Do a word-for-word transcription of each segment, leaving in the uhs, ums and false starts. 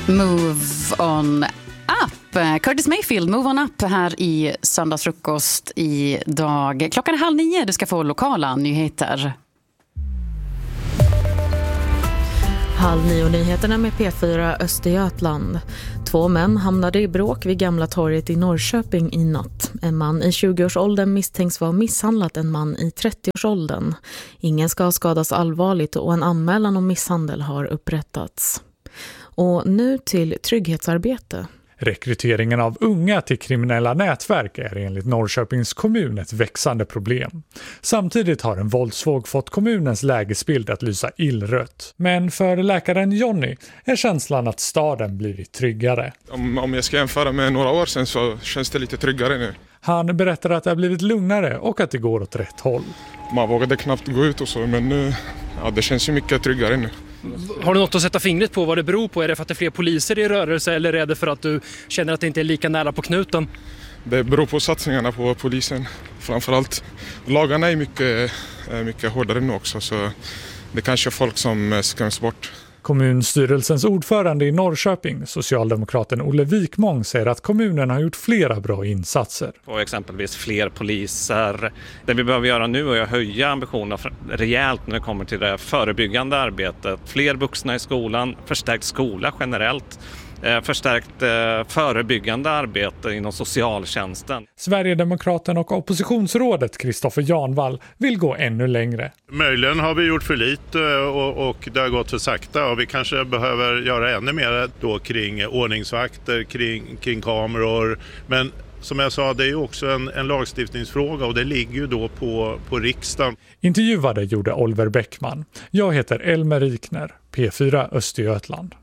Move on up. Curtis Mayfield, Move on up här i Söndagsfrukost idag. Klockan är halv nio, du ska få lokala nyheter. Halv nio nyheterna med P fyra Östergötland. Två män hamnade i bråk vid Gamla torget i Norrköping i natt. En man i tjugoårsåldern misstänks vara misshandlat en man i trettioårsåldern. Ingen ska skadas allvarligt och en anmälan om misshandel har upprättats. Och nu till trygghetsarbete. Rekryteringen av unga till kriminella nätverk är enligt Norrköpings kommun ett växande problem. Samtidigt har en våldsvåg fått kommunens lägesbild att lysa illrött. Men för läkaren Johnny är känslan att staden blivit tryggare. Om, om jag ska jämföra med några år sedan så känns det lite tryggare nu. Han berättar att det har blivit lugnare och att det går åt rätt håll. Man vågade knappt gå ut och så, men nu, ja, det känns ju mycket tryggare nu. Har du något att sätta fingret på vad det beror på? Är det för att det är fler poliser i rörelse eller är det för att du känner att det inte är lika nära på knuten? Det beror på satsningarna på polisen. Framförallt lagarna är mycket, mycket hårdare nu också, så det kanske är folk som skräms bort. Kommunstyrelsens ordförande i Norrköping, socialdemokraten Olle Wikmång, säger att kommunen har gjort flera bra insatser. Och exempelvis fler poliser. Det vi behöver göra nu är att höja ambitionerna rejält när det kommer till det förebyggande arbetet. Fler vuxna i skolan, förstärkt skola generellt. Förstärkt eh, förebyggande arbete inom socialtjänsten. Sverigedemokraten och oppositionsrådet Kristoffer Janvall vill gå ännu längre. Möjligen har vi gjort för lite och, och det har gått för sakta och vi kanske behöver göra ännu mer då kring ordningsvakter, kring, kring kameror. Men som jag sa, det är ju också en, en lagstiftningsfråga och det ligger ju då på, på riksdagen. Intervjuade gjorde Oliver Bäckman. Jag heter Elmer Rikner, P fyra Östergötland.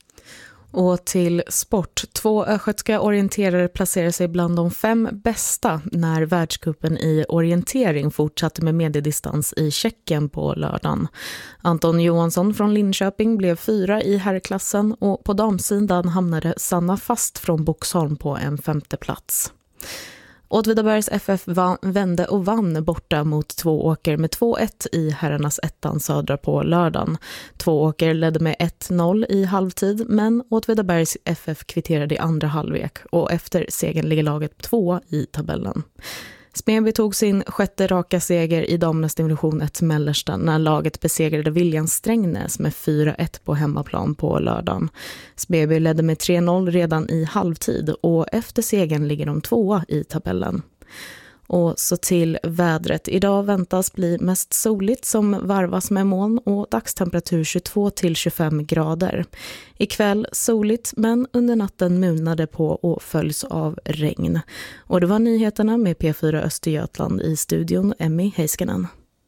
Och till sport. Två östgötska orienterare placerar sig bland de fem bästa när världscupen i orientering fortsatte med mediedistans i Tjeckien på lördagen. Anton Johansson från Linköping blev fyra i herrklassen och på damsidan hamnade Sanna Fast från Boxholm på en femte plats. Åtvidabergs F F vann, vände och vann borta mot Tvååker med två ett i herrarnas ettan södra på lördagen. Tvååker ledde med ett noll i halvtid, men Åtvidabergs F F kvitterade i andra halvlek och efter segern ligger laget två i tabellen. Smedby tog sin sjätte raka seger i damernas division ett mellersta när laget besegrade William Strängnäs med fyra ett på hemmaplan på lördagen. Smedby ledde med tre noll redan i halvtid och efter segern ligger de tvåa i tabellen. Och så till vädret. Idag väntas bli mest soligt som varvas med moln och dagstemperatur tjugotvå till tjugofem grader. Ikväll soligt men under natten munade på och följs av regn. Och det var nyheterna med P fyra Östergötland i studion Emmy Heiskanen.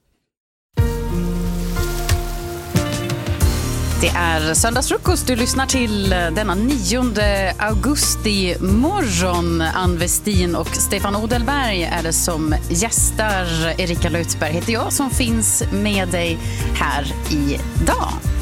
Det är Söndagsfrukost du lyssnar till denna nionde augusti morgon. Ann Westin och Stefan Odelberg är det som gästar. Erika Lötberg heter jag som finns med dig här idag.